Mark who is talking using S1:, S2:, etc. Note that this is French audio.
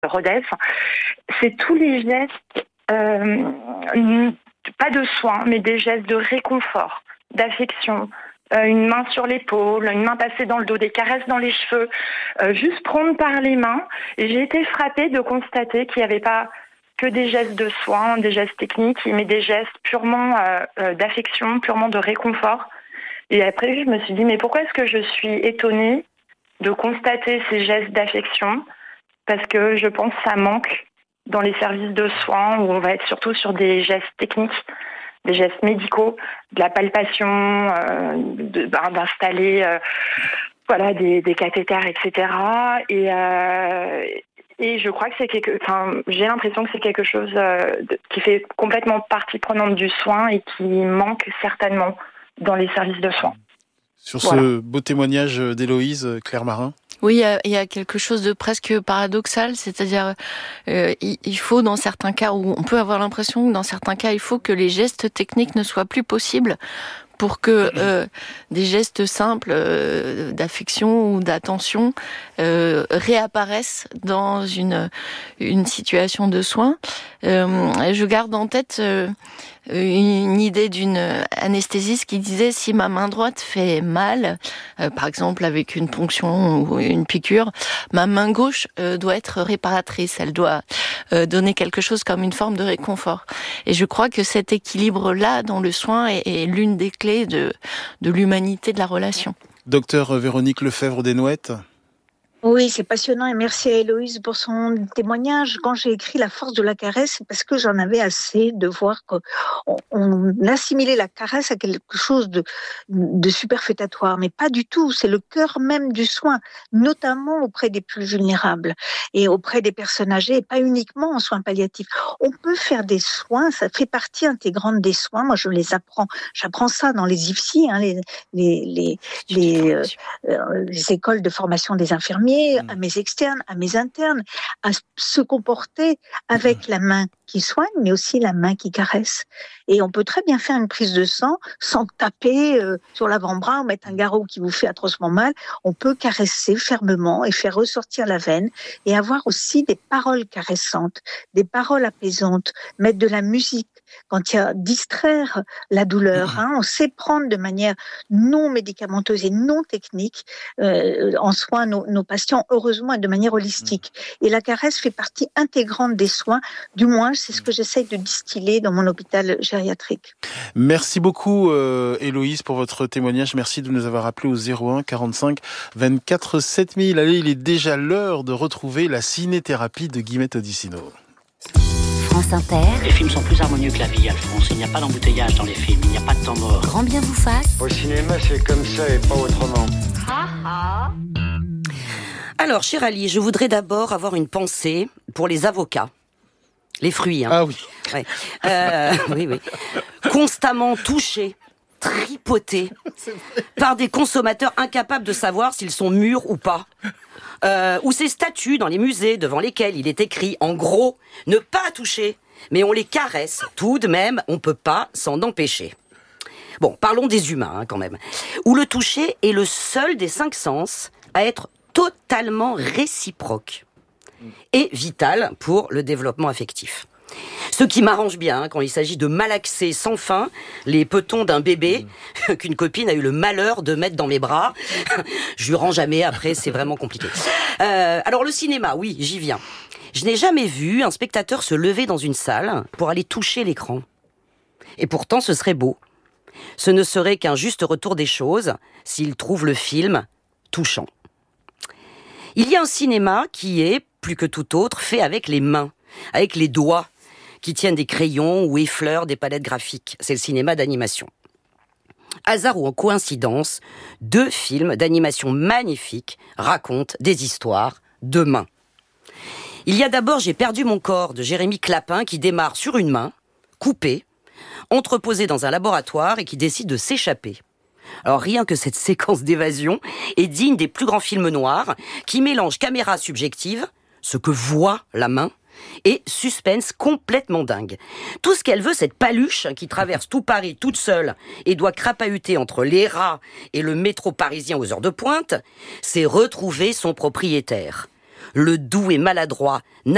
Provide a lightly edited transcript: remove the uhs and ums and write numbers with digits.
S1: Rodez, c'est tous les gestes, pas de soins, mais des gestes de réconfort, d'affection. Une main sur l'épaule, une main passée dans le dos, des caresses dans les cheveux, juste prendre par les mains. Et j'ai été frappée de constater qu'il n'y avait pas que des gestes de soins, des gestes techniques, mais des gestes purement d'affection, purement de réconfort. Et après, je me suis dit, mais pourquoi est-ce que je suis étonnée de constater ces gestes d'affection ? Parce que je pense que ça manque dans les services de soins où on va être surtout sur des gestes techniques, des gestes médicaux, de la palpation, d'installer des cathéters, etc. Et je crois que j'ai l'impression que c'est quelque chose qui fait complètement partie prenante du soin et qui manque certainement dans les services de soins.
S2: Sur ce beau témoignage d'Héloïse, Claire Marin.
S3: Oui, il y a quelque chose de presque paradoxal, c'est-à-dire il faut dans certains cas, où on peut avoir l'impression que dans certains cas, il faut que les gestes techniques ne soient plus possibles pour que des gestes simples d'affection ou d'attention réapparaissent dans une situation de soin. Je garde en tête une idée d'une anesthésiste qui disait si ma main droite fait mal, par exemple avec une ponction ou une piqûre, ma main gauche doit être réparatrice, elle doit donner quelque chose comme une forme de réconfort. Et je crois que cet équilibre-là dans le soin est l'une des clés de l'humanité de la relation.
S2: Docteur Véronique Lefebvre-Desnouettes.
S4: Oui, c'est passionnant et merci à Héloïse pour son témoignage. Quand j'ai écrit La force de la caresse, c'est parce que j'en avais assez de voir qu'on assimilait la caresse à quelque chose de superfétatoire, mais pas du tout. C'est le cœur même du soin, notamment auprès des plus vulnérables et auprès des personnes âgées, et pas uniquement en soins palliatifs. On peut faire des soins, ça fait partie intégrante des soins. Moi, je les apprends. J'apprends ça dans les IFSI, les écoles de formation des infirmiers, à mes externes, à mes internes, à se comporter avec la main qui soigne, mais aussi la main qui caresse. Et on peut très bien faire une prise de sang sans taper sur l'avant-bras ou mettre un garrot qui vous fait atrocement mal. On peut caresser fermement et faire ressortir la veine et avoir aussi des paroles caressantes, des paroles apaisantes, mettre de la musique quand il y a distraire la douleur. On sait prendre de manière non médicamenteuse et non technique en soin nos patients, heureusement, et de manière holistique. Et la caresse fait partie intégrante des soins, du moins c'est ce que j'essaye de distiller dans mon hôpital gériatrique.
S2: Merci beaucoup Héloïse pour votre témoignage. Merci de nous avoir appelé au 01 45 24 7000. Allez, il est déjà l'heure de retrouver la cinéthérapie de Guillemette Odissino.
S5: France Inter.
S6: Les films sont plus harmonieux que la vie, Alphonse. Il n'y a pas d'embouteillage dans les films, il n'y a pas de temps mort.
S5: Grand bien vous fasse.
S7: Au cinéma, c'est comme ça et pas autrement.
S8: Alors, chère Ali, je voudrais d'abord avoir une pensée pour les avocats. Les fruits, hein.
S2: Ah oui.
S8: Ouais. Oui. Constamment touchés, tripotés par des consommateurs incapables de savoir s'ils sont mûrs ou pas. Ou ces statues dans les musées devant lesquelles il est écrit, en gros, ne pas toucher, mais on les caresse. Tout de même, on peut pas s'en empêcher. Bon, parlons des humains, quand même. Où le toucher est le seul des 5 sens à être totalement réciproque et vital pour le développement affectif. Ce qui m'arrange bien quand il s'agit de malaxer sans fin les petons d'un bébé qu'une copine a eu le malheur de mettre dans mes bras. Je lui rends jamais, après c'est vraiment compliqué. Alors le cinéma, oui, j'y viens. Je n'ai jamais vu un spectateur se lever dans une salle pour aller toucher l'écran. Et pourtant ce serait beau. Ce ne serait qu'un juste retour des choses s'il trouve le film touchant. Il y a un cinéma qui est, plus que tout autre, fait avec les mains, avec les doigts, qui tiennent des crayons ou effleurent des palettes graphiques. C'est le cinéma d'animation. Hasard ou en coïncidence, 2 films d'animation magnifiques racontent des histoires de mains. Il y a d'abord J'ai perdu mon corps de Jérémy Clapin qui démarre sur une main, coupée, entreposée dans un laboratoire et qui décide de s'échapper. Alors rien que cette séquence d'évasion est digne des plus grands films noirs qui mélangent caméra subjective, ce que voit la main, et suspense complètement dingue. Tout ce qu'elle veut, cette paluche qui traverse tout Paris toute seule et doit crapahuter entre les rats et le métro parisien aux heures de pointe, c'est retrouver son propriétaire. Le doux et maladroit